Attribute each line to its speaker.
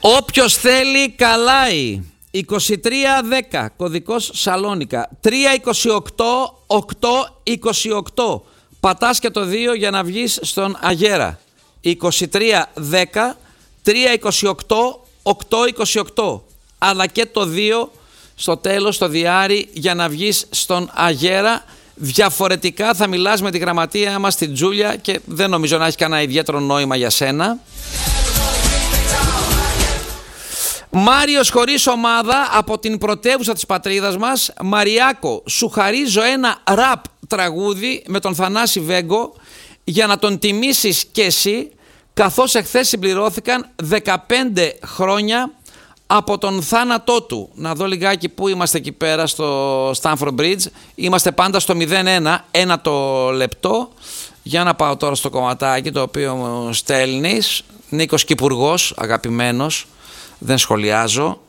Speaker 1: Όποιος θέλει καλάει. 2310 κωδικός Σαλόνικα, 328 828. Πατάς και το 2 για να βγεις στον αγέρα. 2310 328 828. Αλλά και το 2 στο τέλος, στο διάρρη, για να βγεις στον αγέρα. Διαφορετικά θα μιλάς με τη γραμματεία μας, την Τζούλια, και δεν νομίζω να έχει κανένα ιδιαίτερο νόημα για σένα. Μάριος χωρίς ομάδα από την πρωτεύουσα της πατρίδας μας. Μαριάκο, σου χαρίζω ένα ραπ τραγούδι με τον Θανάση Βέγκο για να τον τιμήσεις και εσύ, καθώς εχθές συμπληρώθηκαν 15 χρόνια από τον θάνατό του. Να δω λιγάκι που είμαστε εκεί πέρα στο Stamford Bridge. Είμαστε πάντα στο 0-1, ένα το λεπτό. Για να πάω τώρα στο κομματάκι το οποίο μου στέλνεις. Νίκος Κυπουργός, αγαπημένος. Δεν σχολιάζω.